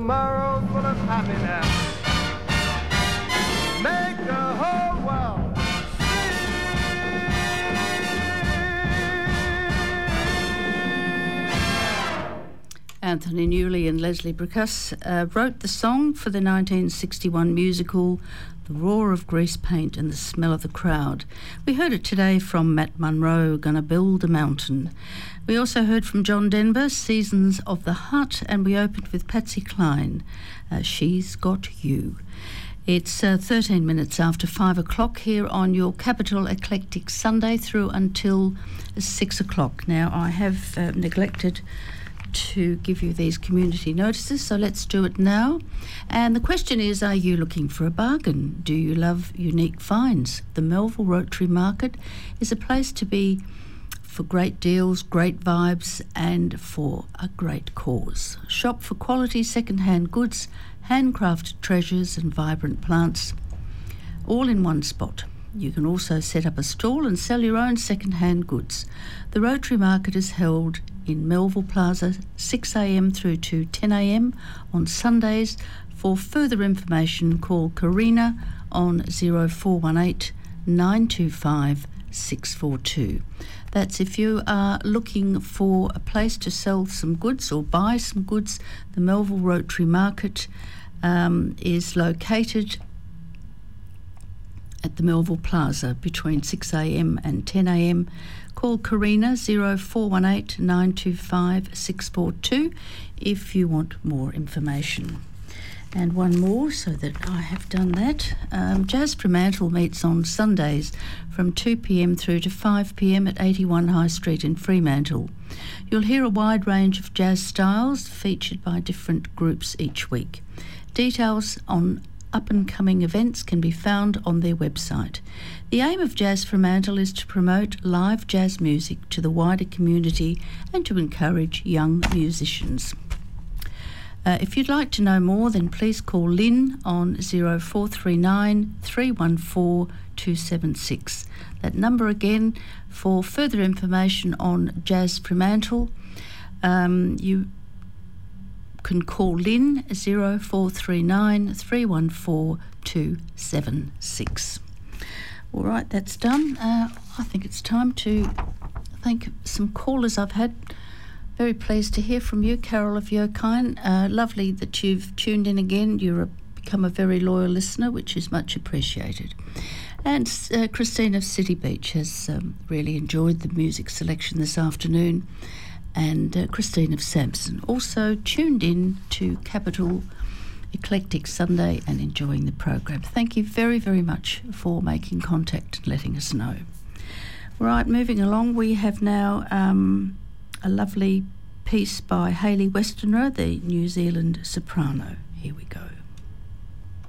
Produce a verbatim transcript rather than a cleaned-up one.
tomorrow full of happiness. Make the whole world sing. Anthony Newley and Leslie Bricusse uh, wrote the song for the nineteen sixty-one musical The Roar of Grease Paint and the Smell of the Crowd. We heard it today from Matt Monro, Gonna Build a Mountain. We also heard from John Denver, Seasons of the Hut, and we opened with Patsy Cline, uh, She's Got You. It's uh, thirteen minutes after five o'clock here on your Capital Eclectic Sunday through until six o'clock. Now, I have uh, neglected to give you these community notices, so let's do it now. And the question is, are you looking for a bargain? Do you love unique finds? The Melville Rotary Market is a place to be for great deals, great vibes, and for a great cause. Shop for quality second-hand goods, handcrafted treasures and vibrant plants, all in one spot. You can also set up a stall and sell your own second-hand goods. The Rotary Market is held in Melville Plaza, six a.m. through to ten a.m. on Sundays. For further information, call Karina on zero four one eight, nine two five, six four two. That's if you are looking for a place to sell some goods or buy some goods. The Melville Rotary Market um, is located at the Melville Plaza between six a.m. and ten a.m. Call Karina zero four one eight, nine two five, six four two if you want more information. And one more, so that I have done that. Um, Jazz Fremantle meets on Sundays from two p.m. through to five p.m. at eighty-one High Street in Fremantle. You'll hear a wide range of jazz styles featured by different groups each week. Details on up-and-coming events can be found on their website. The aim of Jazz Fremantle is to promote live jazz music to the wider community and to encourage young musicians. Uh, if you'd like to know more, then please call Lynn on zero four three nine, three one four, two seven six. That number again for further information on Jazz Fremantle. Um, you can call Lynn zero four three nine, three one four, two seven six. All right, that's done. Uh, I think it's time to thank some callers I've had. Very pleased to hear from you, Carol of Yokine. Uh, lovely that you've tuned in again. You've become a very loyal listener, which is much appreciated. And uh, Christine of City Beach has um, really enjoyed the music selection this afternoon. And uh, Christine of Sampson also tuned in to Capital Eclectic Sunday and enjoying the program. Thank you very, very much for making contact and letting us know. Right, moving along, we have now um, a lovely piece by Hayley Westenra, the New Zealand soprano. Here we go.